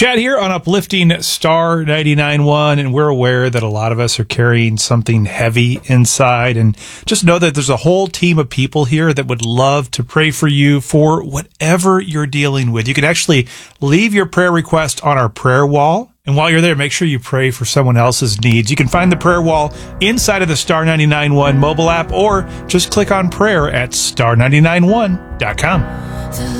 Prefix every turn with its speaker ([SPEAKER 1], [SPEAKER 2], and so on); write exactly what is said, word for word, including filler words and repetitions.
[SPEAKER 1] Chad here on Uplifting Star ninety-nine point one, and we're aware that a lot of us are carrying something heavy inside, and just know that there's a whole team of people here that would love to pray for you for whatever you're dealing with. You can actually leave your prayer request on our prayer wall, and while you're there, make sure you pray for someone else's needs. You can find the prayer wall inside of the Star ninety-nine point one mobile app, or just click on prayer at star ninety-nine one dot com.